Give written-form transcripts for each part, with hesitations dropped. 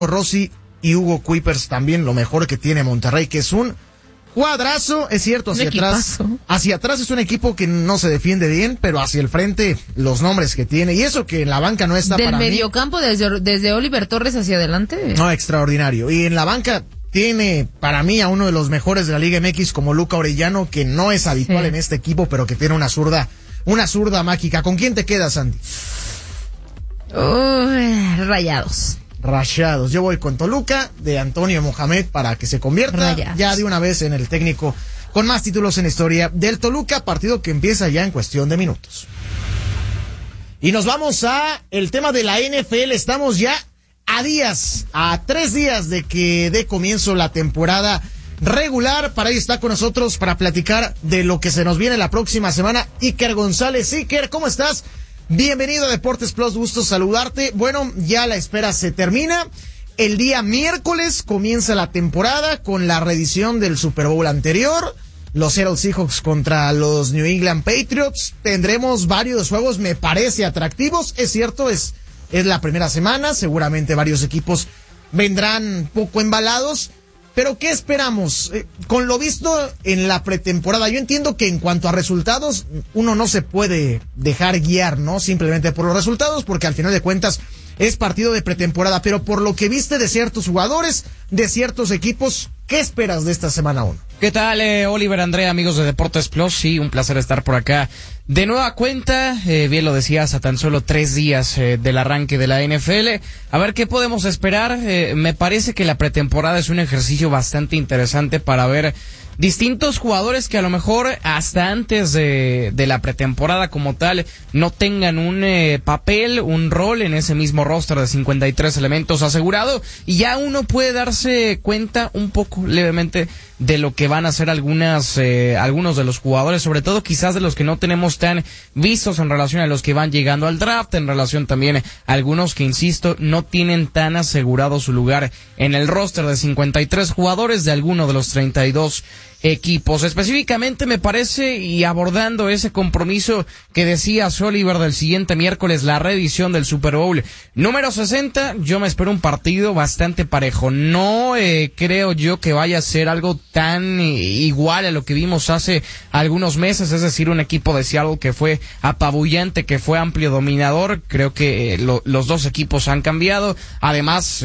Rossi y Hugo Kuipers también, lo mejor que tiene Monterrey, que es un cuadrazo, es cierto, hacia atrás es un equipo que no se defiende bien, pero hacia el frente los nombres que tiene, y eso que en la banca no está para mí. ¿Del mediocampo desde Oliver Torres hacia adelante? No, extraordinario. Y en la banca tiene para mí a uno de los mejores de la Liga MX como Luca Orellano, que no es habitual en este equipo, pero que tiene una zurda mágica. ¿Con quién te quedas, Andy? Rayados. Yo voy con Toluca, de Antonio Mohamed, para que se convierta ya de una vez en el técnico con más títulos en la historia del Toluca, partido que empieza ya en cuestión de minutos. Y nos vamos a el tema de la NFL. Estamos ya a 3 días de que dé comienzo la temporada regular. Para ello está con nosotros para platicar de lo que se nos viene la próxima semana Iker González. Iker, ¿cómo estás? Bienvenido a Deportes Plus, gusto saludarte. Bueno, ya la espera se termina. El día miércoles comienza la temporada con la reedición del Super Bowl anterior. Los Seattle Seahawks contra los New England Patriots. Tendremos varios juegos, me parece, atractivos. Es cierto, es la primera semana. Seguramente varios equipos vendrán poco embalados. Pero ¿qué esperamos? Con lo visto en la pretemporada, yo entiendo que en cuanto a resultados, uno no se puede dejar guiar, ¿no? Simplemente por los resultados, porque al final de cuentas es partido de pretemporada. Pero por lo que viste de ciertos jugadores, de ciertos equipos, ¿qué esperas de esta semana 1? ¿Qué tal, Oliver, Andrea, amigos de Deportes Plus? Sí, un placer estar por acá. De nueva cuenta, bien lo decías, a tan solo 3 días del arranque de la NFL. A ver qué podemos esperar. Me parece que la pretemporada es un ejercicio bastante interesante para ver distintos jugadores que a lo mejor hasta antes de la pretemporada como tal no tengan un papel, un rol en ese mismo roster de 53 elementos asegurado, y ya uno puede darse cuenta un poco levemente de lo que van a hacer algunos de los jugadores, sobre todo quizás de los que no tenemos tan vistos en relación a los que van llegando al draft, en relación también a algunos que, insisto, no tienen tan asegurado su lugar en el roster de 53 jugadores de alguno de los 32 equipos. Específicamente me parece, y abordando ese compromiso que decías, Oliver, del siguiente miércoles, la reedición del Super Bowl número 60, yo me espero un partido bastante parejo. No creo yo que vaya a ser algo tan igual a lo que vimos hace algunos meses, es decir, un equipo de Seattle que fue apabullante, que fue amplio dominador. Creo que los dos equipos han cambiado. Además,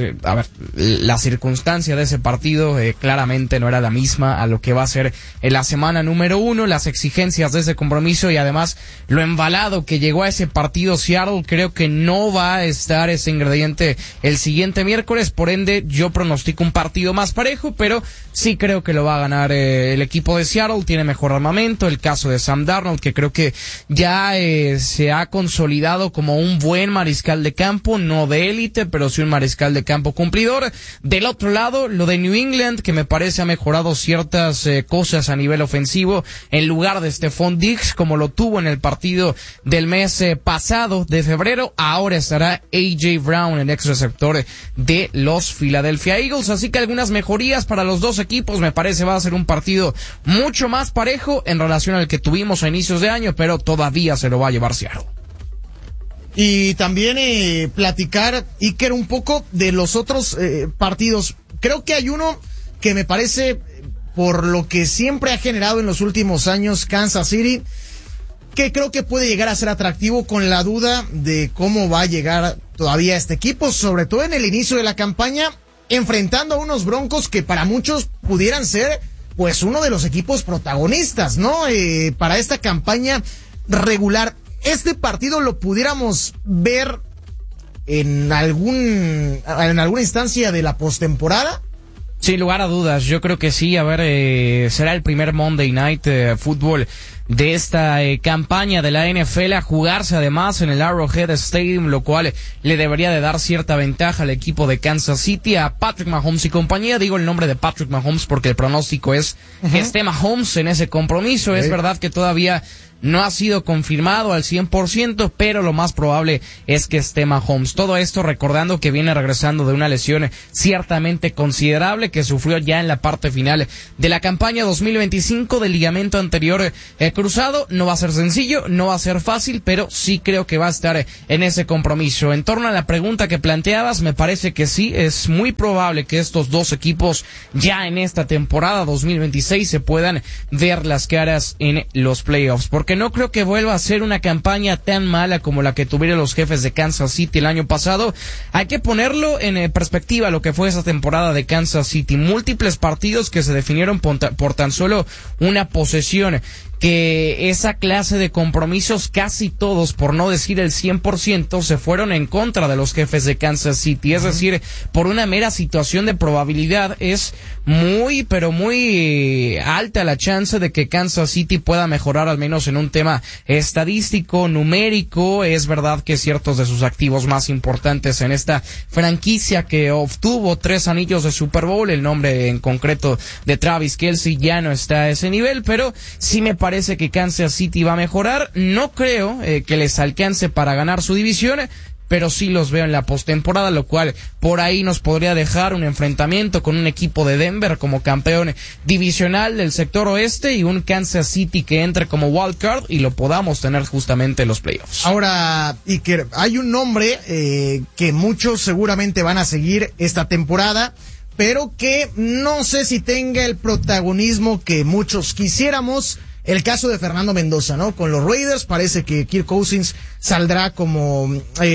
la circunstancia de ese partido claramente no era la misma a lo que va a ser en la semana número 1, las exigencias de ese compromiso, y además lo embalado que llegó a ese partido Seattle. Creo que no va a estar ese ingrediente el siguiente miércoles, por ende yo pronostico un partido más parejo, pero sí creo que lo va a ganar el equipo de Seattle. Tiene mejor armamento, el caso de Sam Darnold, que creo que ya se ha consolidado como un buen mariscal de campo, no de élite, pero sí un mariscal de campo cumplidor. Del otro lado, lo de New England, que me parece ha mejorado ciertas cosas a nivel ofensivo, en lugar de Stephon Diggs, como lo tuvo en el partido del mes pasado de febrero, ahora estará A.J. Brown, el ex receptor de los Philadelphia Eagles. Así que algunas mejorías para los dos equipos. Me parece va a ser un partido mucho más parejo en relación al que tuvimos a inicios de año, pero todavía se lo va a llevar Seattle. Y también platicar, Iker, un poco de los otros partidos. Creo que hay uno que me parece, por lo que siempre ha generado en los últimos años Kansas City, que creo que puede llegar a ser atractivo, con la duda de cómo va a llegar todavía este equipo, sobre todo en el inicio de la campaña, enfrentando a unos Broncos que para muchos pudieran ser pues uno de los equipos protagonistas, ¿no? Para esta campaña regular. Este partido lo pudiéramos ver en alguna instancia de la postemporada. Sin lugar a dudas, yo creo que sí. Será el primer Monday Night Football de esta campaña de la NFL, a jugarse además en el Arrowhead Stadium, lo cual le debería de dar cierta ventaja al equipo de Kansas City, a Patrick Mahomes y compañía. Digo el nombre de Patrick Mahomes porque el pronóstico es que esté Mahomes en ese compromiso. Es verdad que todavía no ha sido confirmado al 100%, pero lo más probable es que esté Mahomes. Todo esto recordando que viene regresando de una lesión ciertamente considerable que sufrió ya en la parte final de la campaña 2025, del ligamento anterior cruzado, no va a ser sencillo, no va a ser fácil, pero sí creo que va a estar en ese compromiso. En torno a la pregunta que planteabas, me parece que sí, es muy probable que estos dos equipos ya en esta temporada 2026 se puedan ver las caras en los playoffs, porque no creo que vuelva a ser una campaña tan mala como la que tuvieron los Jefes de Kansas City el año pasado. Hay que ponerlo en perspectiva lo que fue esa temporada de Kansas City, múltiples partidos que se definieron por tan solo una posesión, que esa clase de compromisos casi todos, por no decir el 100%, se fueron en contra de los Jefes de Kansas City, es decir, por una mera situación de probabilidad es muy, pero muy alta la chance de que Kansas City pueda mejorar al menos en un tema estadístico, numérico. Es verdad que ciertos de sus activos más importantes en esta franquicia que obtuvo 3 anillos de Super Bowl, el nombre en concreto de Travis Kelce ya no está a ese nivel, pero sí me parece que Kansas City va a mejorar. No creo que les alcance para ganar su división, pero sí los veo en la postemporada, lo cual por ahí nos podría dejar un enfrentamiento con un equipo de Denver como campeón divisional del sector oeste y un Kansas City que entre como wild card y lo podamos tener justamente en los playoffs. Ahora, Iker, hay un nombre que muchos seguramente van a seguir esta temporada, pero que no sé si tenga el protagonismo que muchos quisiéramos. El caso de Fernando Mendoza, ¿no? Con los Raiders parece que Kirk Cousins saldrá como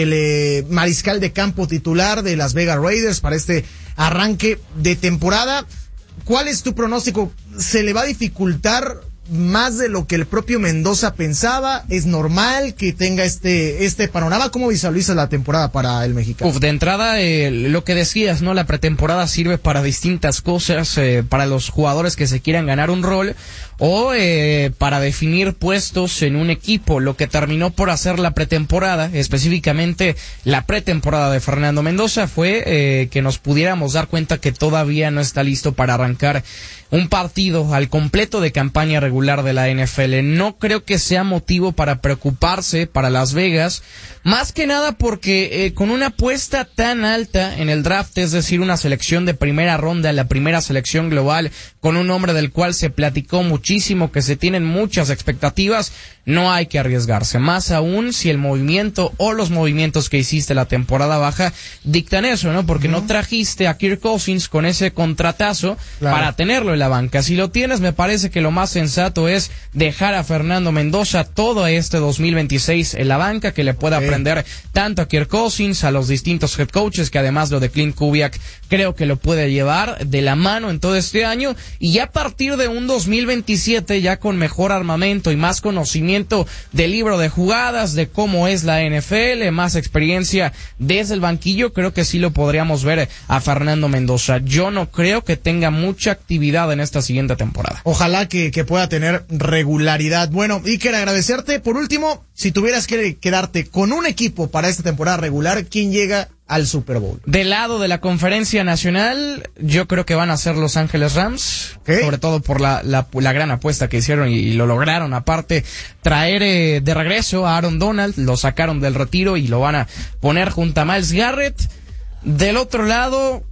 el mariscal de campo titular de Las Vegas Raiders para este arranque de temporada. ¿Cuál es tu pronóstico? ¿Se le va a dificultar más de lo que el propio Mendoza pensaba? ¿Es normal que tenga este panorama? ¿Cómo visualizas la temporada para el mexicano? De entrada, lo que decías, ¿no? La pretemporada sirve para distintas cosas, para los jugadores que se quieran ganar un rol o para definir puestos en un equipo. Lo que terminó por hacer la pretemporada, específicamente la pretemporada de Fernando Mendoza, fue que nos pudiéramos dar cuenta que todavía no está listo para arrancar un partido al completo de campaña regular de la NFL. No creo que sea motivo para preocuparse para Las Vegas, más que nada porque con una apuesta tan alta en el draft, es decir, una selección de primera ronda, la primera selección global, con un hombre del cual se platicó muchísimo, que se tienen muchas expectativas, no hay que arriesgarse, más aún si el movimiento o los movimientos que hiciste la temporada baja dictan eso, ¿no? Porque no trajiste a Kirk Cousins con ese contratazo para tenerlo en la banca. Si lo tienes, me parece que lo más sensato es dejar a Fernando Mendoza todo este 2026 en la banca, que le pueda aprender tanto a Kirk Cousins, a los distintos head coaches, que además lo de Clint Kubiak creo que lo puede llevar de la mano en todo este año, y ya a partir de un 2027 ya con mejor armamento y más conocimiento del libro de jugadas, de cómo es la NFL, más experiencia desde el banquillo, creo que sí lo podríamos ver a Fernando Mendoza. Yo no creo que tenga mucha actividad en esta siguiente temporada. Ojalá que pueda tener regularidad. Bueno, Iker, agradecerte. Por último, si tuvieras que quedarte con un equipo para esta temporada regular, ¿quién llega al Super Bowl? Del lado de la Conferencia Nacional, yo creo que van a ser Los Ángeles Rams, sobre todo por la gran apuesta que hicieron y lo lograron. Aparte, traer de regreso a Aaron Donald, lo sacaron del retiro y lo van a poner junto a Myles Garrett. Del otro lado,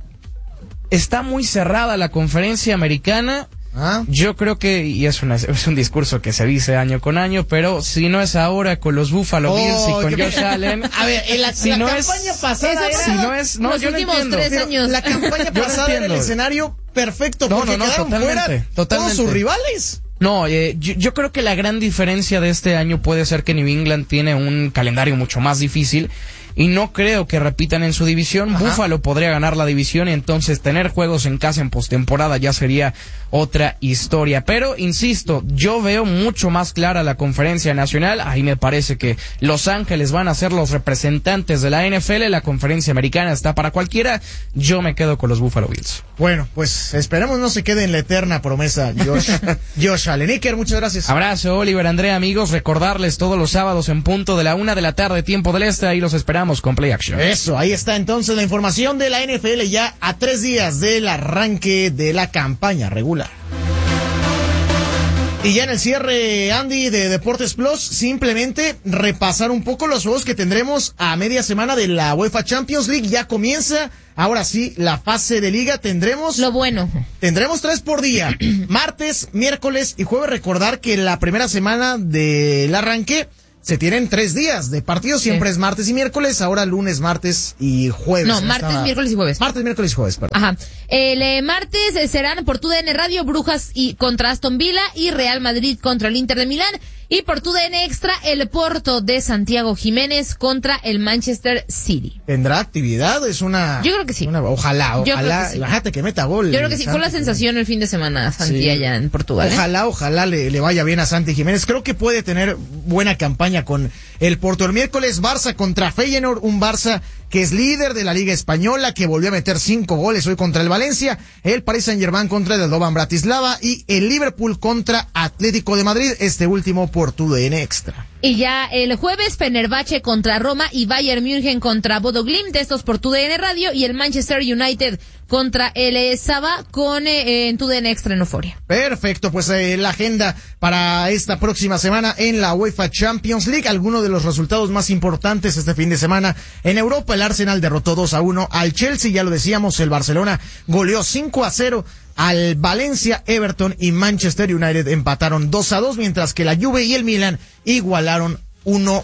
está muy cerrada la Conferencia Americana. Yo creo que, y es un discurso que se dice año con año, pero si no es ahora con los Buffalo Bills y con Josh Allen, a ver, en la campaña pasada si no es, no, los yo últimos no 3 años. La campaña pasada era el escenario perfecto porque quedaron fuera todos sus rivales. No, yo creo que la gran diferencia de este año puede ser que New England tiene un calendario mucho más difícil y no creo que repitan en su división. Buffalo podría ganar la división y entonces tener juegos en casa en postemporada ya sería otra historia. Pero, insisto, yo veo mucho más clara la Conferencia Nacional. Ahí me parece que Los Ángeles van a ser los representantes de la NFL. La Conferencia Americana está para cualquiera. Yo me quedo con los Buffalo Bills. Bueno, pues esperemos no se quede en la eterna promesa Josh Allen. Iker, muchas gracias. Abrazo, Oliver, Andrea, amigos. Recordarles todos los sábados en punto de la 1 de la tarde, tiempo del este. Ahí los esperamos con Play Action. Eso, ahí está entonces la información de la NFL ya a 3 días del arranque de la campaña regular. Y ya en el cierre, Andy, de Deportes Plus, simplemente repasar un poco los juegos que tendremos a media semana de la UEFA Champions League. Ya comienza, ahora sí, la fase de liga. Tendremos... Lo bueno. Tendremos 3 por día. Martes, miércoles y jueves. Recordar que la primera semana del arranque se tienen 3 días de partido. Siempre es martes y miércoles. Ahora lunes, martes y jueves. No, martes, miércoles y jueves. Martes, miércoles y jueves, perdón. Ajá. El martes serán por TUDN Radio, Brujas y contra Aston Villa y Real Madrid contra el Inter de Milán. Y por TUDN Extra, el Porto de Santiago Jiménez contra el Manchester City. ¿Tendrá actividad? Es una... Yo creo que sí. Ojalá. Yo creo que sí. Imagínate que meta gol. Yo creo que sí. Fue la sensación el fin de semana, Santi, allá en Portugal. Ojalá le vaya bien a Santi Jiménez. Creo que puede tener buena campaña con el Porto. El miércoles, Barça contra Feyenoord. Un Barça que es líder de la Liga Española, que volvió a meter 5 goles hoy contra el Valencia. El Paris Saint-Germain contra el Slovan Bratislava. Y el Liverpool contra Atlético de Madrid. Este último por TUDN Extra. Y ya el jueves, Fenerbahce contra Roma y Bayern München contra Bodo Glimt, estos por TUDN Radio, y el Manchester United contra el Saba con en TUDN Extra en Euforia. Perfecto, pues la agenda para esta próxima semana en la UEFA Champions League. Algunos de los resultados más importantes este fin de semana en Europa. El Arsenal derrotó 2-1 al Chelsea, ya lo decíamos, el Barcelona goleó 5-0 al Valencia, Everton y Manchester United empataron 2-2, mientras que la Juve y el Milan igualaron 1-1.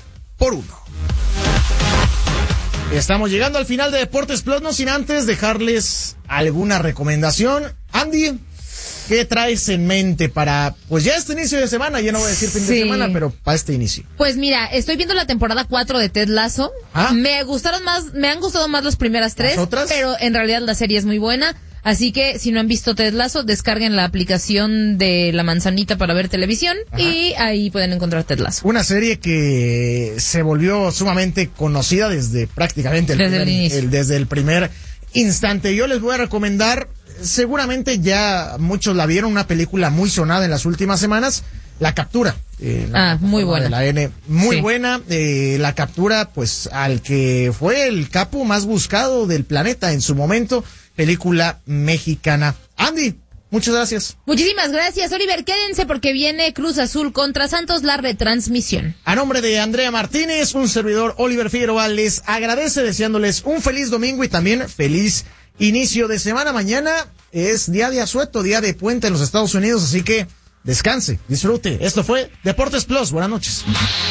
Estamos llegando al final de Deportes Plus, no sin antes dejarles alguna recomendación. Andy, ¿qué traes en mente para, pues ya este inicio de semana? Ya no voy a decir fin de semana, pero para este inicio. Pues mira, estoy viendo la temporada 4 de Ted Lasso. Me han gustado más las primeras 3, pero en realidad la serie es muy buena. Así que si no han visto Ted Lasso, descarguen la aplicación de la manzanita para ver televisión. Y ahí pueden encontrar Ted Lasso. Una serie que se volvió sumamente conocida desde prácticamente desde el primer instante. Yo les voy a recomendar, seguramente ya muchos la vieron, una película muy sonada en las últimas semanas, La Captura. Muy buena. De la N, muy buena. La Captura, pues al que fue el capo más buscado del planeta en su momento. Película mexicana. Andy, muchas gracias. Muchísimas gracias, Oliver. Quédense porque viene Cruz Azul contra Santos, la retransmisión. A nombre de Andrea Martínez, un servidor, Oliver Figueroa, les agradece deseándoles un feliz domingo y también feliz inicio de semana. Mañana es día de asueto, día de puente en los Estados Unidos, así que descanse, disfrute. Esto fue Deportes Plus. Buenas noches.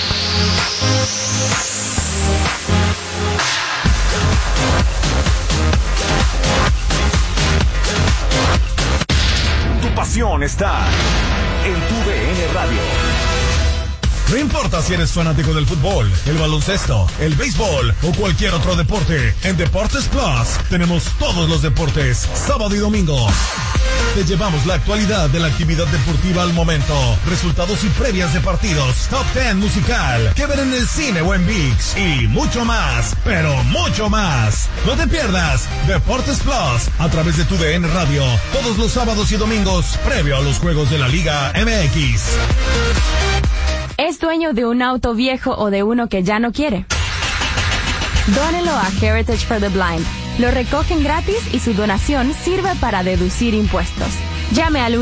Pasión está en TUDN Radio. No importa si eres fanático del fútbol, el baloncesto, el béisbol o cualquier otro deporte, en Deportes Plus tenemos todos los deportes, sábado y domingo. Te llevamos la actualidad de la actividad deportiva al momento, resultados y previas de partidos, top 10 musical, que ver en el cine o en ViX y mucho más, pero mucho más. No te pierdas Deportes Plus a través de TUDN Radio todos los sábados y domingos previo a los juegos de la Liga MX. ¿Es dueño de un auto viejo o de uno que ya no quiere? Dónelo a Heritage for the Blind. Lo recogen gratis y su donación sirve para deducir impuestos. Llame al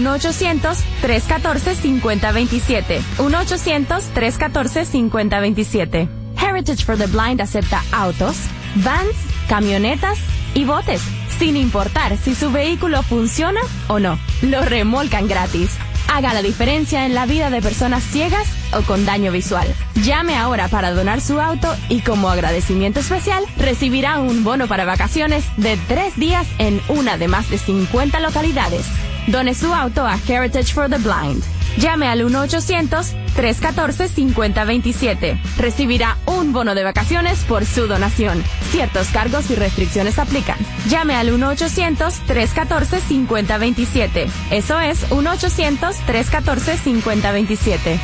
1-800-314-5027. 1-800-314-5027. Heritage for the Blind acepta autos, vans, camionetas y botes, sin importar si su vehículo funciona o no. Lo remolcan gratis. Haga la diferencia en la vida de personas ciegas o con daño visual. Llame ahora para donar su auto y como agradecimiento especial recibirá un bono para vacaciones de 3 días en una de más de 50 localidades. Done su auto a Heritage for the Blind. Llame al 1-800-314-5027. Recibirá un bono de vacaciones por su donación. Ciertos cargos y restricciones aplican. Llame al 1-800-314-5027. Eso es 1-800-314-5027.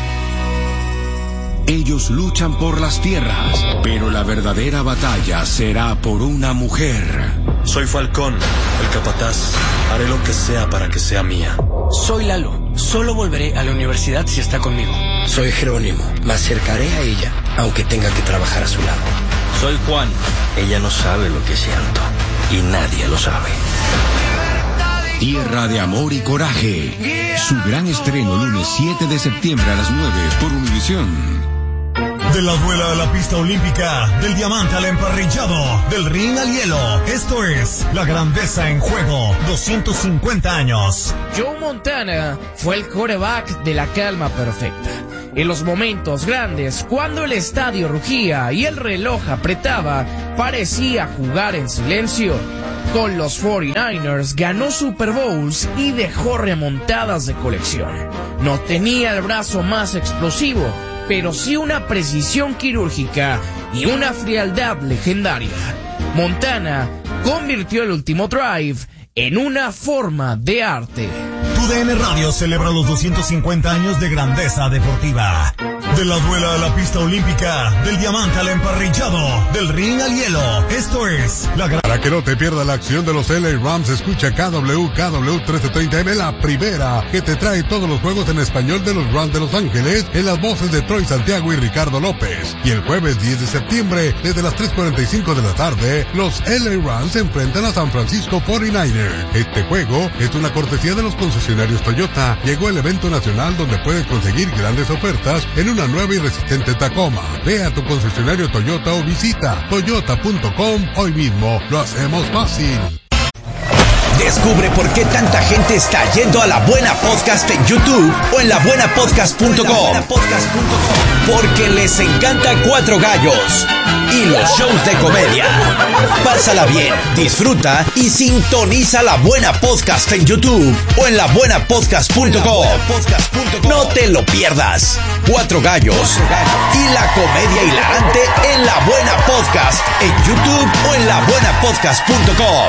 Ellos luchan por las tierras, pero la verdadera batalla será por una mujer. Soy Falcón, el capataz. Haré lo que sea para que sea mía. Soy Lalo. Solo volveré a la universidad si está conmigo. Soy Jerónimo. Me acercaré a ella, aunque tenga que trabajar a su lado. Soy Juan. Ella no sabe lo que siento. Y nadie lo sabe. Tierra de amor y coraje. Su gran estreno lunes 7 de septiembre a las 9 por Univisión. De la duela a la pista olímpica, del diamante al emparrillado, del ring al hielo. Esto es La Grandeza en Juego, 250 años. Joe Montana fue el quarterback de la calma perfecta. En los momentos grandes, cuando el estadio rugía y el reloj apretaba, parecía jugar en silencio. Con los 49ers ganó Super Bowls y dejó remontadas de colección. No tenía el brazo más explosivo, pero sí una precisión quirúrgica y una frialdad legendaria. Montana convirtió el último drive en una forma de arte. TUDN Radio celebra los 250 años de grandeza deportiva. De la duela a la pista olímpica, del diamante al emparrillado, del ring al hielo. Esto es la gran... Para que no te pierdas la acción de los LA Rams, escucha KW 1330M, la primera, que te trae todos los juegos en español de los Rams de Los Ángeles, en las voces de Troy Santiago y Ricardo López. Y el jueves 10 de septiembre, desde las 3:45 de la tarde, los LA Rams se enfrentan a San Francisco 49ers. Este juego es una cortesía de los concesionarios Toyota. Llegó el evento nacional donde puedes conseguir grandes ofertas en una nueva y resistente Tacoma. Ve a tu concesionario Toyota o visita toyota.com hoy mismo. Lo hacemos fácil. Descubre por qué tanta gente está yendo a La Buena Podcast en YouTube o en labuenapodcast.com. Porque les encanta Cuatro Gallos y los shows de comedia. Pásala bien, disfruta y sintoniza La Buena Podcast en YouTube o en labuenapodcast.com. No te lo pierdas. Cuatro Gallos y la comedia hilarante en La Buena Podcast en YouTube o en labuenapodcast.com.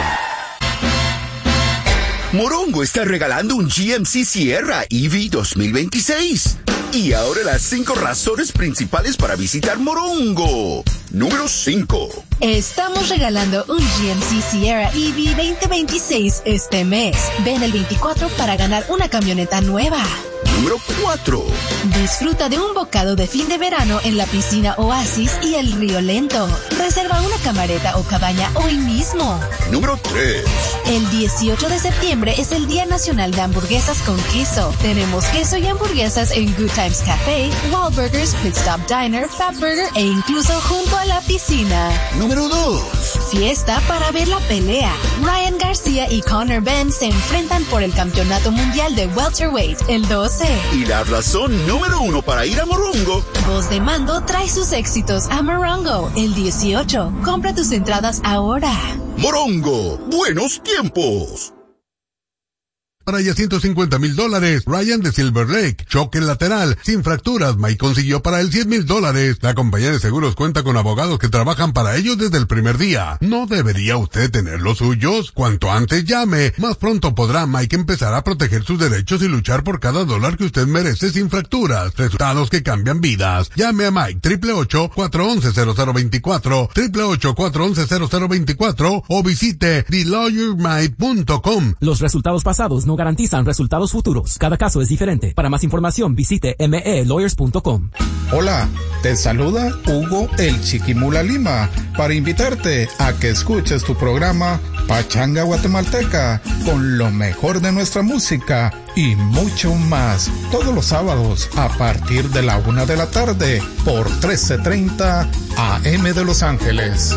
Morongo está regalando un GMC Sierra EV 2026. Y ahora las 5 razones principales para visitar Morongo. Número 5. Estamos regalando un GMC Sierra EV 2026 este mes. Ven el 24 para ganar una camioneta nueva. Número 4. Disfruta de un bocado de fin de verano en la piscina Oasis y el Río Lento. Reserva una camareta o cabaña hoy mismo. Número 3. El 18 de septiembre es el Día Nacional de Hamburguesas con Queso. Tenemos queso y hamburguesas en Good Times Café, Wahlburgers, Pit Stop Diner, Fatburger e incluso junto a la piscina. Número 2. Fiesta para ver la pelea. Ryan García y Conor Benn se enfrentan por el Campeonato Mundial de Welterweight el 12. Y la razón número 1 para ir a Morongo. Voz de Mando trae sus éxitos a Morongo el 18. Compra tus entradas ahora. Morongo, buenos tiempos. Para ya $150,000. Ryan de Silver Lake, choque lateral, sin fracturas. Mike consiguió para él $100,000. La compañía de seguros cuenta con abogados que trabajan para ellos desde el primer día. ¿No debería usted tener los suyos? Cuanto antes llame, más pronto podrá Mike empezar a proteger sus derechos y luchar por cada dólar que usted merece sin fracturas. Resultados que cambian vidas. Llame a Mike 888-411-0024, 888-411-0024 o visite TheLawyerMike.com. Los resultados pasados no garantizan resultados futuros. Cada caso es diferente. Para más información, visite melawyers.com. Hola, te saluda Hugo el Chiquimula Lima para invitarte a que escuches tu programa Pachanga Guatemalteca con lo mejor de nuestra música y mucho más. Todos los sábados a partir de la 1 de la tarde por 1330 AM de Los Ángeles.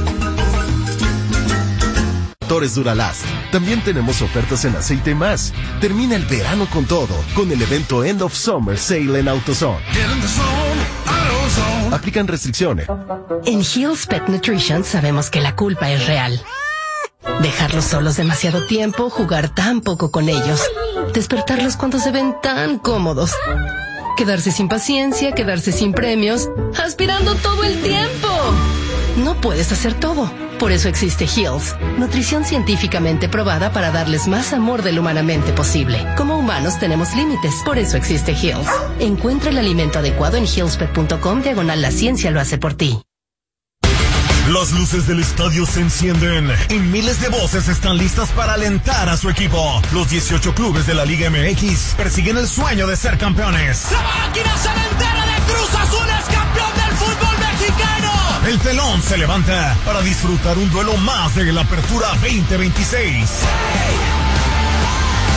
Duralast. También tenemos ofertas en aceite más. Termina el verano con todo, con el evento End of Summer Sale en AutoZone. Aplican restricciones. En Hill's Pet Nutrition sabemos que la culpa es real. Dejarlos solos demasiado tiempo, jugar tan poco con ellos, despertarlos cuando se ven tan cómodos, quedarse sin paciencia, quedarse sin premios, aspirando todo el tiempo. No puedes hacer todo. Por eso existe Hill's, nutrición científicamente probada para darles más amor de lo humanamente posible. Como humanos tenemos límites, por eso existe Hill's. Encuentra el alimento adecuado en hillspet.com/la ciencia lo hace por ti. Las luces del estadio se encienden y miles de voces están listas para alentar a su equipo. Los 18 clubes de la Liga MX persiguen el sueño de ser campeones. ¡La máquina cementera de Cruz Azul es campeón del fútbol mexicano! El telón se levanta para disfrutar un duelo más de la Apertura 2026.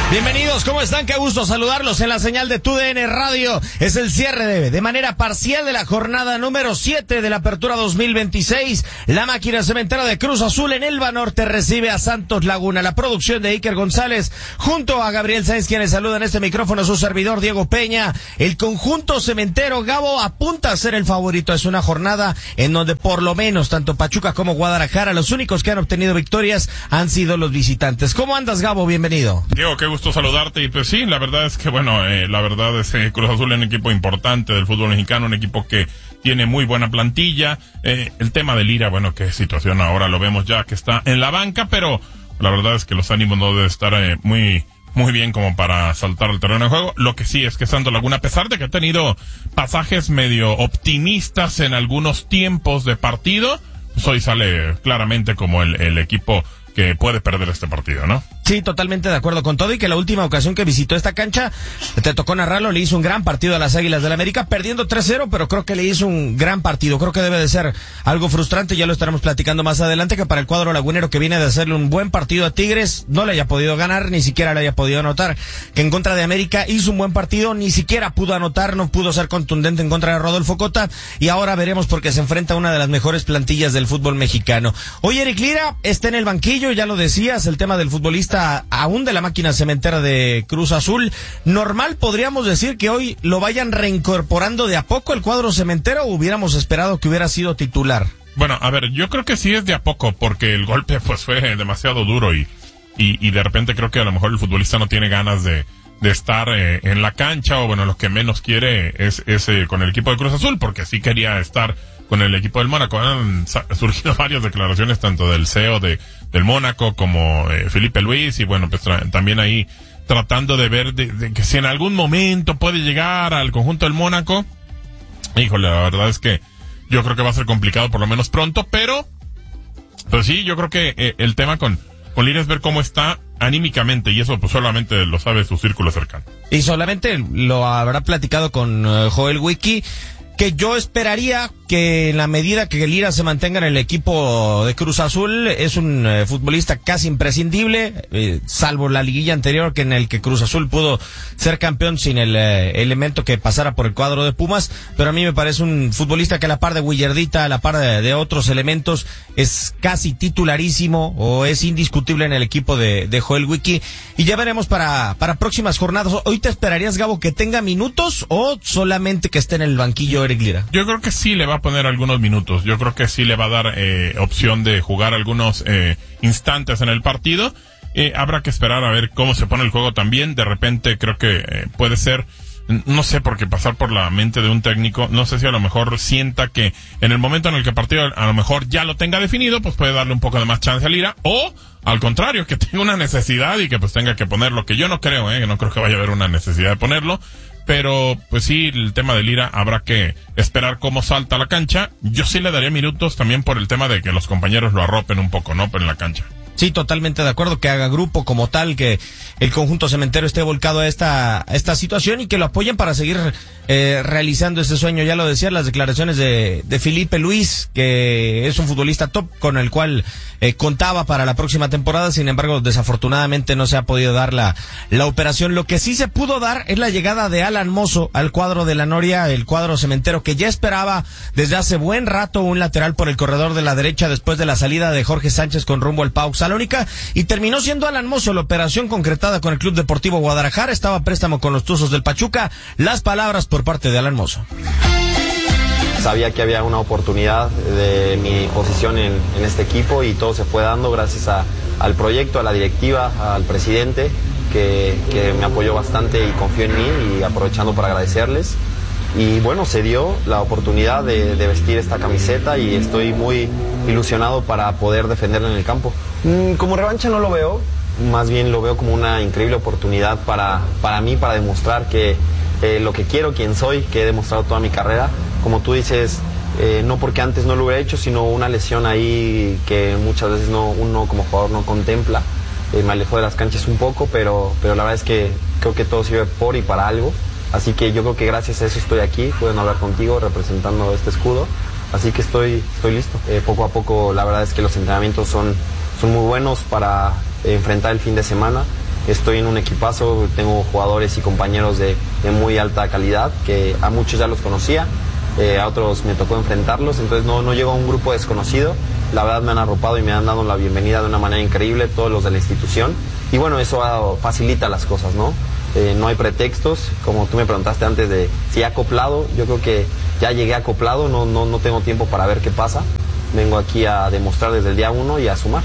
Bienvenidos, ¿cómo están? Qué gusto saludarlos en la señal de TUDN Radio. Es el cierre de manera parcial de la jornada número 7 de la Apertura 2026. La máquina cementera de Cruz Azul en el Banorte recibe a Santos Laguna. La producción de Iker González junto a Gabriel Sáenz, quienes saludan este micrófono, su servidor Diego Peña. El conjunto cementero, Gabo, apunta a ser el favorito. Es una jornada en donde por lo menos tanto Pachuca como Guadalajara, los únicos que han obtenido victorias han sido los visitantes. ¿Cómo andas, Gabo? Bienvenido. Diego, qué gusto saludarte. Y pues sí, la verdad es que la verdad es que Cruz Azul es un equipo importante del fútbol mexicano, un equipo que tiene muy buena plantilla. El tema de Lira, qué situación ahora lo vemos ya que está en la banca, pero la verdad es que los ánimos no deben estar muy bien como para saltar al terreno de juego. Lo que sí es que Santos Laguna, a pesar de que ha tenido pasajes medio optimistas en algunos tiempos de partido, pues hoy sale claramente como el equipo que puede perder este partido, ¿no? Sí, totalmente de acuerdo con todo, y que la última ocasión que visitó esta cancha, te tocó narrarlo, le hizo un gran partido a las Águilas del América, perdiendo 3-0, pero creo que le hizo un gran partido. Creo que debe de ser algo frustrante, ya lo estaremos platicando más adelante, que para el cuadro lagunero, que viene de hacerle un buen partido a Tigres, no le haya podido ganar, ni siquiera le haya podido anotar, que en contra de América hizo un buen partido, ni siquiera pudo anotar, no pudo ser contundente en contra de Rodolfo Cota, y ahora veremos porque se enfrenta a una de las mejores plantillas del fútbol mexicano. Hoy Eric Lira está en el banquillo, ya lo decías, el tema del futbolista aún de la máquina cementera de Cruz Azul. Normal, podríamos decir que hoy lo vayan reincorporando de a poco el cuadro cementero, o hubiéramos esperado que hubiera sido titular. Bueno, a ver, yo creo que sí es de a poco, porque el golpe pues fue demasiado duro y de repente creo que a lo mejor el futbolista no tiene ganas de estar en la cancha, o lo que menos quiere es con el equipo de Cruz Azul, porque sí quería estar con el equipo del Mónaco. Han surgido varias declaraciones tanto del CEO del Mónaco como Felipe Luis, y pues también ahí tratando de ver de que si en algún momento puede llegar al conjunto del Mónaco. Híjole, la verdad es que yo creo que va a ser complicado por lo menos pronto, pero sí, yo creo que el tema con Lira es ver cómo está anímicamente, y eso pues solamente lo sabe su círculo cercano. Y solamente lo habrá platicado con Joel Wiki, que yo esperaría que en la medida que Lira se mantenga en el equipo de Cruz Azul, es un futbolista casi imprescindible, salvo la liguilla anterior en el que Cruz Azul pudo ser campeón sin el elemento que pasara por el cuadro de Pumas, pero a mí me parece un futbolista que a la par de Willardita, a la par de otros elementos, es casi titularísimo o es indiscutible en el equipo de Joel Wiki, y ya veremos para próximas jornadas. ¿Hoy te esperarías, Gabo, que tenga minutos o solamente que esté en el banquillo Eric Lira? Yo creo que sí le va a poner algunos minutos, yo creo que sí le va a dar opción de jugar algunos instantes en el partido. Habrá que esperar a ver cómo se pone el juego también. De repente creo que puede ser, no sé, porque pasar por la mente de un técnico, no sé si a lo mejor sienta que en el momento en el que el partido a lo mejor ya lo tenga definido, pues puede darle un poco de más chance a Lira, o al contrario, que tenga una necesidad y que pues tenga que ponerlo, que yo no creo, que no creo que vaya a haber una necesidad de ponerlo. Pero, pues sí, el tema de Lira habrá que esperar cómo salta a la cancha. Yo sí le daría minutos también por el tema de que los compañeros lo arropen un poco, ¿no? Pero en la cancha. Sí, totalmente de acuerdo, que haga grupo como tal, que el conjunto cementero esté volcado a esta situación y que lo apoyen para seguir realizando este sueño. Ya lo decía, las declaraciones de Felipe Luis, que es un futbolista top con el cual contaba para la próxima temporada. Sin embargo, desafortunadamente no se ha podido dar la operación. Lo que sí se pudo dar es la llegada de Alan Mozo al cuadro de la Noria, el cuadro cementero que ya esperaba desde hace buen rato un lateral por el corredor de la derecha después de la salida de Jorge Sánchez con rumbo al PAOK Salónica, y terminó siendo Alan Mozo la operación concretada con el Club Deportivo Guadalajara. Estaba a préstamo con los Tuzos del Pachuca. Las palabras por parte de Alan Mozo. Sabía que había una oportunidad de mi posición en este equipo, y todo se fue dando gracias al proyecto, a la directiva, al presidente que me apoyó bastante y confió en mí, y aprovechando para agradecerles. Y bueno, se dio la oportunidad de vestir esta camiseta, y estoy muy ilusionado para poder defenderla en el campo. Como revancha no lo veo, más bien lo veo como una increíble oportunidad para mí, para demostrar que lo que quiero, quién soy, que he demostrado toda mi carrera. Como tú dices, no porque antes no lo hubiera hecho, sino una lesión ahí que muchas veces uno como jugador no contempla. Me alejó de las canchas un poco, pero la verdad es que creo que todo sirve por y para algo. Así que yo creo que gracias a eso estoy aquí, pueden hablar contigo representando este escudo. Así que estoy listo. Poco a poco, la verdad es que los entrenamientos son muy buenos para enfrentar el fin de semana. estoy en un equipazo, tengo jugadores y compañeros de muy alta calidad, que a muchos ya los conocía, a otros me tocó enfrentarlos, entonces no llego a un grupo desconocido. La verdad me han arropado y me han dado la bienvenida de una manera increíble, todos los de la institución, y bueno, eso facilita las cosas, ¿no? No hay pretextos, como tú me preguntaste antes de si he acoplado, yo creo que ya llegué acoplado, no tengo tiempo para ver qué pasa, vengo aquí a demostrar desde el día 1 y a sumar.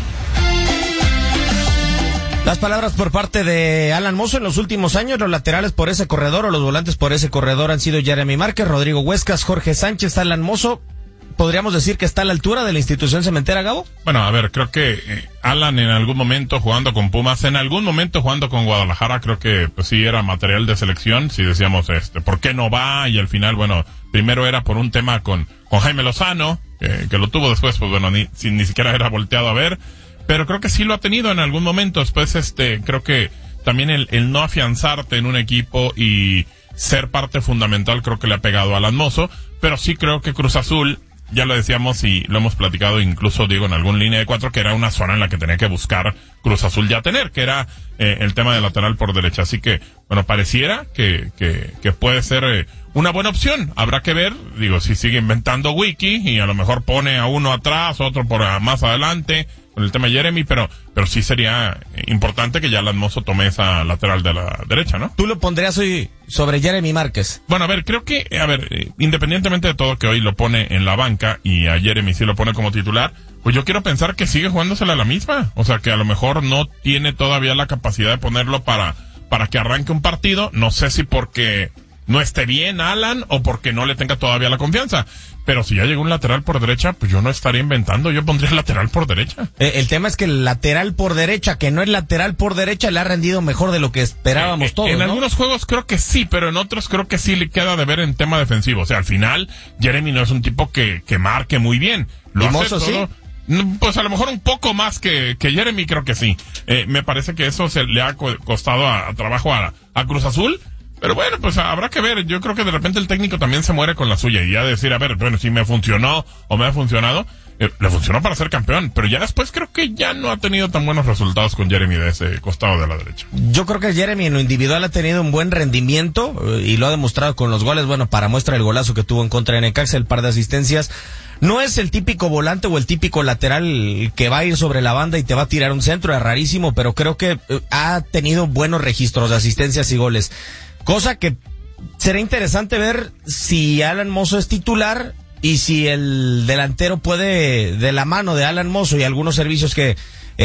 Las palabras por parte de Alan Mozo: en los últimos años los laterales por ese corredor o los volantes por ese corredor han sido Jeremy Márquez, Rodrigo Huescas, Jorge Sánchez. Alan Mozo, ¿podríamos decir que está a la altura de la institución cementera, Gabo? Bueno, a ver, creo que Alan en algún momento jugando con Pumas, en algún momento jugando con Guadalajara, creo que pues sí era material de selección, si decíamos ¿por qué no va? Y al final, bueno, primero era por un tema con Jaime Lozano, que lo tuvo después, pues bueno, ni siquiera era volteado a ver, pero creo que sí lo ha tenido en algún momento. Después creo que también el no afianzarte en un equipo y ser parte fundamental creo que le ha pegado a Alan Mozo, pero sí creo que Cruz Azul, ya lo decíamos y lo hemos platicado incluso, Diego, en algún línea de 4, que era una zona en la que tenía que buscar Cruz Azul ya tener, que era el tema de lateral por derecha. Así que, bueno, pareciera que puede ser una buena opción. Habrá que ver, digo, si sigue inventando Wiki y a lo mejor pone a uno atrás, otro por más adelante, con el tema de Jeremy, pero sí sería importante que ya Alan Mozo tome esa lateral de la derecha, ¿no? ¿Tú lo pondrías hoy sobre Jeremy Márquez? Bueno, a ver, creo que, independientemente de todo que hoy lo pone en la banca y a Jeremy sí lo pone como titular, pues yo quiero pensar que sigue jugándosela a la misma. O sea, que a lo mejor no tiene todavía la capacidad de ponerlo para que arranque un partido. No sé si porque no esté bien Alan o porque no le tenga todavía la confianza. Pero si ya llegó un lateral por derecha, pues yo no estaría inventando, yo pondría lateral por derecha. El tema es que el lateral por derecha, que no es lateral por derecha, le ha rendido mejor de lo que esperábamos todos, En ¿no? algunos juegos creo que sí, pero en otros creo que sí le queda de ver en tema defensivo. O sea, al final, Jeremy no es un tipo que marque muy bien. Lo hace todo. ¿Sí? Pues a lo mejor un poco más que Jeremy, creo que sí. Me parece que eso se le ha costado a trabajo a Cruz Azul. Pero bueno, pues habrá que ver. Yo creo que de repente el técnico también se muere con la suya y ya decir, a ver, bueno, si me funcionó o me ha funcionado, le funcionó para ser campeón, pero ya después creo que ya no ha tenido tan buenos resultados con Jeremy de ese costado de la derecha. Yo creo que Jeremy en lo individual ha tenido un buen rendimiento y lo ha demostrado con los goles. Bueno, para muestra el golazo que tuvo en contra de Necaxa, el par de asistencias. No es el típico volante o el típico lateral que va a ir sobre la banda y te va a tirar un centro, es rarísimo, pero creo que ha tenido buenos registros de asistencias y goles. Cosa que será interesante ver si Alan Mozo es titular y si el delantero puede, de la mano de Alan Mozo y algunos servicios que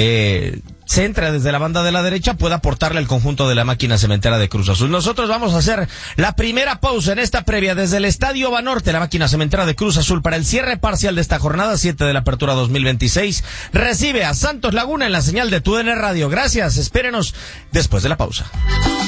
centra desde la banda de la derecha, puede aportarle al conjunto de la máquina cementera de Cruz Azul. Nosotros vamos a hacer la primera pausa en esta previa desde el Estadio Banorte, la máquina cementera de Cruz Azul, para el cierre parcial de esta jornada 7 de la Apertura 2026. Recibe a Santos Laguna en la señal de TUDN Radio. Gracias, espérenos después de la pausa.